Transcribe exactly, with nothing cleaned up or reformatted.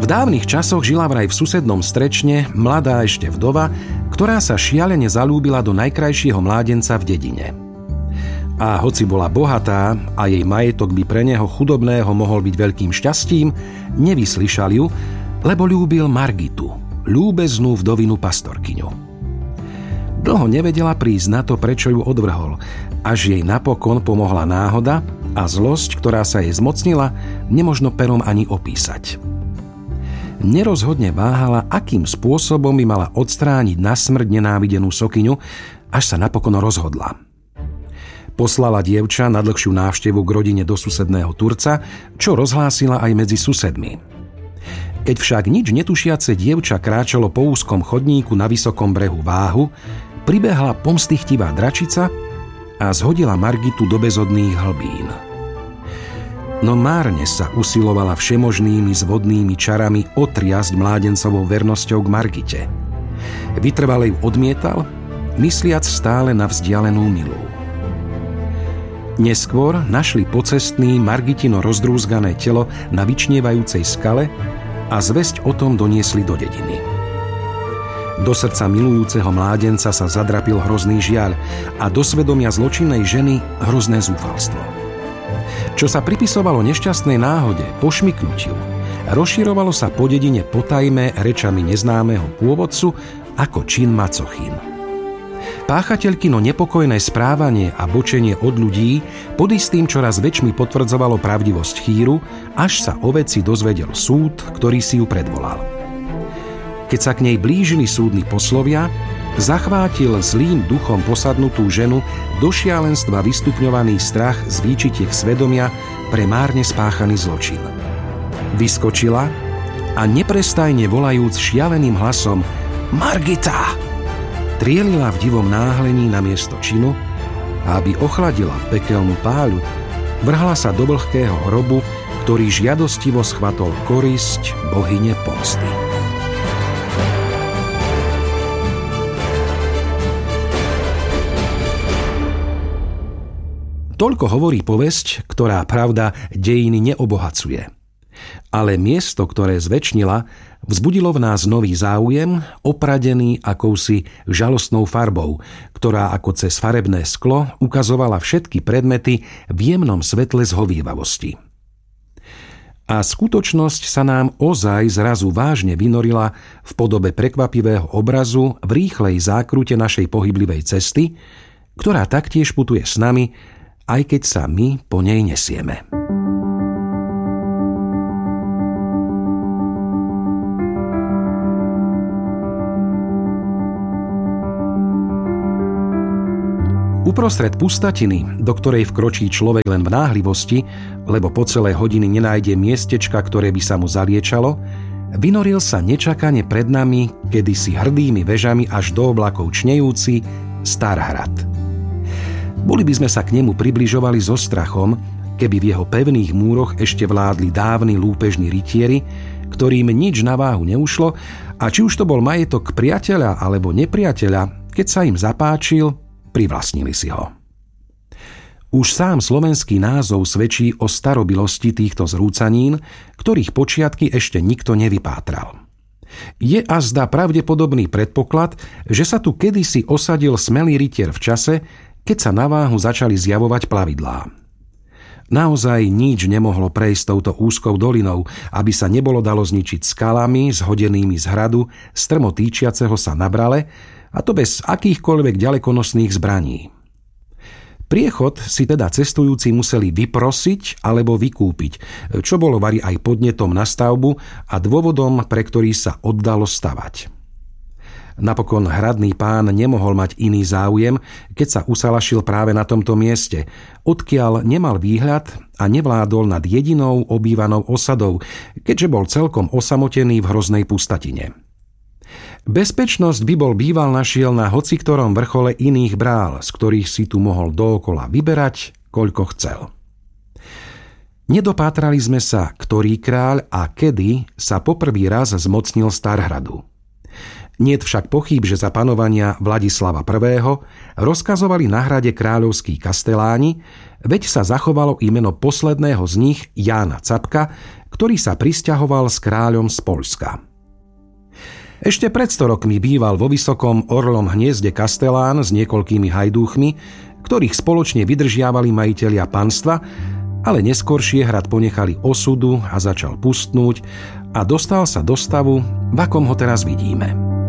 V dávnych časoch žila vraj v susednom Strečne mladá ešte vdova, ktorá sa šialene zalúbila do najkrajšieho mládenca v dedine. A hoci bola bohatá a jej majetok by pre neho chudobného mohol byť veľkým šťastím, nevyslyšal ju, lebo ľúbil Margitu, ľúbeznú vdovinu pastorkyňu. Dlho nevedela prísť na to, prečo ju odvrhol, až jej napokon pomohla náhoda a zlosť, ktorá sa jej zmocnila, nemožno perom ani opísať. Nerozhodne váhala, akým spôsobom by mala odstrániť na smrť nenávidenú sokyňu, až sa napokon rozhodla. Poslala dievča na dlhšiu návštevu k rodine do susedného Turca, čo rozhlásila aj medzi susedmi. Keď však nič netušiace dievča kráčalo po úzkom chodníku na vysokom brehu Váhu, pribehla pomstychtivá dračica a zhodila Margitu do bezodných hlbín. No márne sa usilovala všemožnými zvodnými čarami otriasť mládencovou vernosťou k Margite. Vytrvale ju odmietal, mysliac stále na vzdialenú milú. Neskôr našli pocestný Margitino rozdrúzgané telo na vyčnievajúcej skale a zvesť o tom doniesli do dediny. Do srdca milujúceho mládenca sa zadrapil hrozný žiaľ a do svedomia zločinnej ženy hrozné zúfalstvo. Čo sa pripisovalo nešťastnej náhode, pošmyknutiu, rozširovalo sa po dedine potajme rečami neznámeho pôvodcu ako čin macochín. Páchateľkino nepokojné správanie a bočenie od ľudí pod istým čoraz väčšmi potvrdzovalo pravdivosť chýru, až sa o veci dozvedel súd, ktorý si ju predvolal. Keď sa k nej blížili súdni poslovia, zachvátil zlým duchom posadnutú ženu do šialenstva vystupňovaný strach z výčitiek svedomia pre márne spáchaný zločin. Vyskočila a neprestajne volajúc šialeným hlasom Margita! Trielila v divom náhlení na miesto činu a aby ochladila pekelnú páľu, vrhla sa do vlhkého hrobu, ktorý žiadostivo schvatol korisť bohyne pomsty. Toľko hovorí povesť, ktorá, pravda, dejiny neobohacuje. Ale miesto, ktoré zvečnila, vzbudilo v nás nový záujem, opradený akousi žalostnou farbou, ktorá ako cez farebné sklo ukazovala všetky predmety v jemnom svetle zhovievavosti. A skutočnosť sa nám ozaj zrazu vážne vynorila v podobe prekvapivého obrazu v rýchlej zákrute našej pohyblivej cesty, ktorá taktiež putuje s nami, aj keď sa my po nej nesieme. Uprostred pustatiny, do ktorej vkročí človek len v náhlivosti, lebo po celé hodiny nenájde miestečka, ktoré by sa mu zaliečalo, vynoril sa nečakane pred nami, kedysi hrdými vežami až do oblakov čnejúci, Starhrad. Boli by sme sa k nemu približovali so strachom, keby v jeho pevných múroch ešte vládli dávni lúpežní rytieri, ktorým nič na váhu neušlo, a či už to bol majetok priateľa alebo nepriateľa, keď sa im zapáčil, privlastnili si ho. Už sám slovenský názov svedčí o starobilosti týchto zrúcanín, ktorých počiatky ešte nikto nevypátral. Je azda pravdepodobný predpoklad, že sa tu kedysi osadil smelý rytier v čase, keď sa na váhu začali zjavovať plavidlá. Naozaj nič nemohlo prejsť touto úzkou dolinou, aby sa nebolo dalo zničiť skalami zhodenými z hradu strmo týčiaceho sa na brale, a to bez akýchkoľvek ďalekonosných zbraní. Priechod si teda cestujúci museli vyprosiť alebo vykúpiť, čo bolo vari aj podnetom na stavbu a dôvodom, pre ktorý sa oddalo stavať. Napokon hradný pán nemohol mať iný záujem, keď sa usalašil práve na tomto mieste, odkiaľ nemal výhľad a nevládol nad jedinou obývanou osadou, keďže bol celkom osamotený v hroznej pustatine. Bezpečnosť by bol býval našiel na hociktorom vrchole iných brál, z ktorých si tu mohol dookola vyberať, koľko chcel. Nedopátrali sme sa, ktorý kráľ a kedy sa poprvý raz zmocnil Starhradu. Niet však pochýb, že za panovania Vladislava prvého. rozkazovali na hrade kráľovskí kasteláni, veď sa zachovalo i meno posledného z nich, Jána Capka, ktorý sa prisťahoval s kráľom z Poľska. Ešte pred sto rokmi býval vo vysokom orlom hniezde kastelán s niekoľkými hajdúchmi, ktorých spoločne vydržiavali majitelia panstva, ale neskoršie hrad ponechali osudu a začal pustnúť a dostal sa do stavu, v akom ho teraz vidíme.